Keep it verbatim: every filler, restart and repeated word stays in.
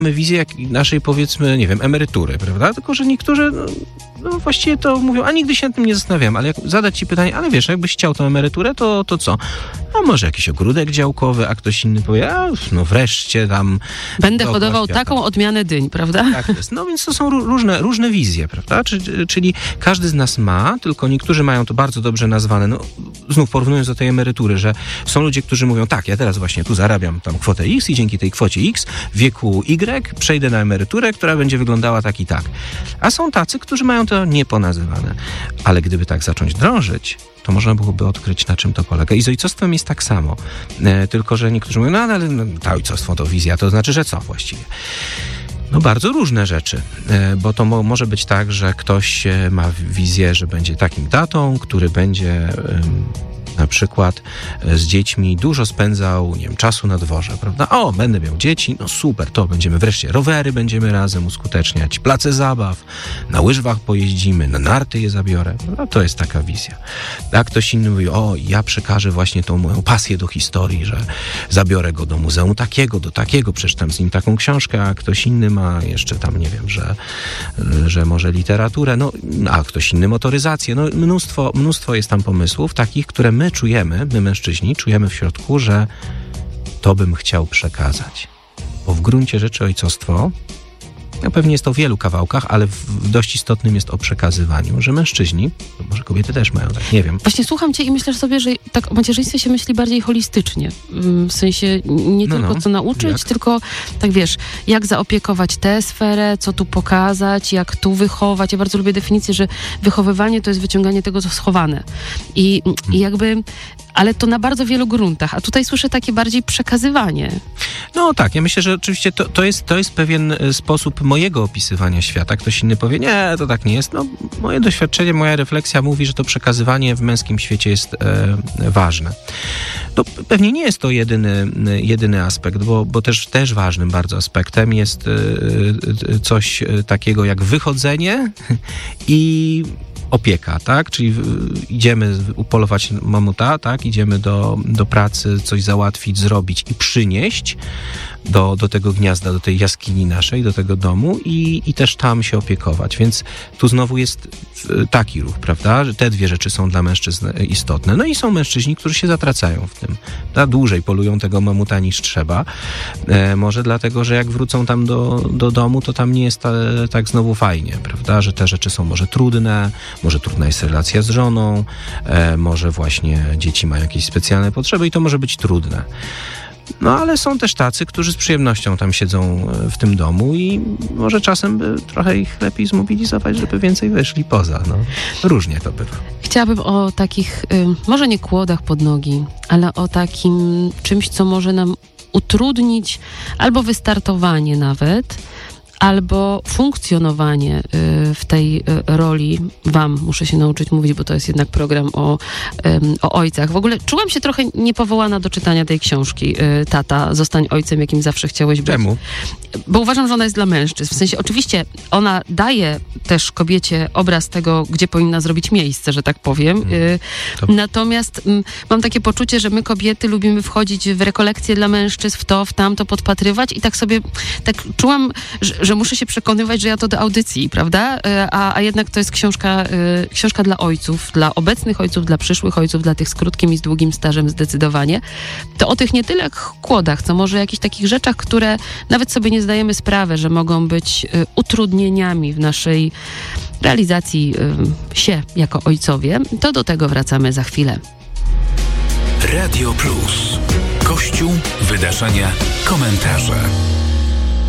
Mamy wizję jak naszej, powiedzmy, nie wiem, emerytury, prawda? Tylko, że niektórzy, no, no właściwie to mówią, a nigdy się nad tym nie zastanawiam, ale jak zadać ci pytanie, ale wiesz, jakbyś chciał tą emeryturę, to, to co? A może jakiś ogródek działkowy, a ktoś inny powie, a no wreszcie tam... Będę hodował taką odmianę dyń, prawda? Tak jest. No więc to są różne, różne wizje, prawda? Czyli, czyli każdy z nas ma, tylko niektórzy mają to bardzo dobrze nazwane, no znów porównując do tej emerytury, że są ludzie, którzy mówią, tak, ja teraz właśnie tu zarabiam tam kwotę X i dzięki tej kwocie X w wieku Y przejdę na emeryturę, która będzie wyglądała tak i tak. A są tacy, którzy mają to nieponazywane. Ale gdyby tak zacząć drążyć, to można byłoby odkryć, na czym to polega. I z ojcostwem jest tak samo. E, tylko, że niektórzy mówią, no ale no, ta ojcostwo to wizja, to znaczy, że co właściwie? No bardzo różne rzeczy, e, bo to mo- może być tak, że ktoś e, ma wizję, że będzie takim tatą, który będzie... E, na przykład z dziećmi dużo spędzał, nie wiem, czasu na dworze, prawda? O, będę miał dzieci, no super, to będziemy wreszcie rowery będziemy razem uskuteczniać, place zabaw, na łyżwach pojeździmy, na narty je zabiorę. No to jest taka wizja. A ktoś inny mówi, o, ja przekażę właśnie tą moją pasję do historii, że zabiorę go do muzeum takiego, do takiego, przeczytam z nim taką książkę, a ktoś inny ma jeszcze tam, nie wiem, że, że może literaturę, no, a ktoś inny motoryzację. No mnóstwo, mnóstwo jest tam pomysłów takich, które my czujemy, my mężczyźni, czujemy w środku, że to bym chciał przekazać. Bo w gruncie rzeczy ojcostwo, no pewnie jest to w wielu kawałkach, ale w dość istotnym jest o przekazywaniu, że mężczyźni, może kobiety też mają tak, nie wiem. Właśnie słucham cię i myślę sobie, że tak o macierzyństwie się myśli bardziej holistycznie. W sensie nie no, tylko no, co nauczyć, jak? Tylko tak wiesz, jak zaopiekować tę sferę, co tu pokazać, jak tu wychować. Ja bardzo lubię definicję, że wychowywanie to jest wyciąganie tego, co schowane. I, hmm. i jakby... Ale to na bardzo wielu gruntach, a tutaj słyszę takie bardziej przekazywanie. No tak, ja myślę, że oczywiście to, to, jest, to jest pewien sposób mojego opisywania świata. Ktoś inny powie, nie, to tak nie jest. No, moje doświadczenie, moja refleksja mówi, że to przekazywanie w męskim świecie jest e, ważne. To pewnie nie jest to jedyny, jedyny aspekt, bo, bo też, też ważnym bardzo aspektem jest e, coś takiego jak wychodzenie i opieka, tak? Czyli idziemy upolować mamuta, tak? Idziemy do, do pracy, coś załatwić, zrobić i przynieść do, do tego gniazda, do tej jaskini naszej, do tego domu i, i też tam się opiekować. Więc tu znowu jest taki ruch, prawda? Że te dwie rzeczy są dla mężczyzn istotne. No i są mężczyźni, którzy się zatracają w tym. Da, dłużej polują tego mamuta niż trzeba. E, może dlatego, że jak wrócą tam do, do domu, to tam nie jest ta, tak znowu fajnie, prawda? Że te rzeczy są może trudne, może trudna jest relacja z żoną, e, może właśnie dzieci mają jakieś specjalne potrzeby i to może być trudne. No ale są też tacy, którzy z przyjemnością tam siedzą w tym domu i może czasem by trochę ich lepiej zmobilizować, żeby więcej wyszli poza. No, różnie to bywa. Chciałabym o takich, y, może nie kłodach pod nogi, ale o takim czymś, co może nam utrudnić albo wystartowanie nawet, albo funkcjonowanie y, w tej y, roli. Wam muszę się nauczyć mówić, bo to jest jednak program o, y, o ojcach. W ogóle czułam się trochę niepowołana do czytania tej książki. Y, Tata, zostań ojcem, jakim zawsze chciałeś być. Czemu? Bo uważam, że ona jest dla mężczyzn. W sensie, oczywiście ona daje też kobiecie obraz tego, gdzie powinna zrobić miejsce, że tak powiem. Y, to... Natomiast y, mam takie poczucie, że my kobiety lubimy wchodzić w rekolekcje dla mężczyzn, w to, w tamto, podpatrywać i tak sobie, tak czułam, że, że muszę się przekonywać, że ja to do audycji, prawda? A, a jednak to jest książka, y, książka dla ojców, dla obecnych ojców, dla przyszłych ojców, dla tych z krótkim i z długim stażem zdecydowanie. To o tych nie tyle kłodach, co może jakichś takich rzeczach, które nawet sobie nie zdajemy sprawy, że mogą być y, utrudnieniami w naszej realizacji y, się jako ojcowie. To do tego wracamy za chwilę. Radio Plus. Kościół, wydarzenia, komentarze.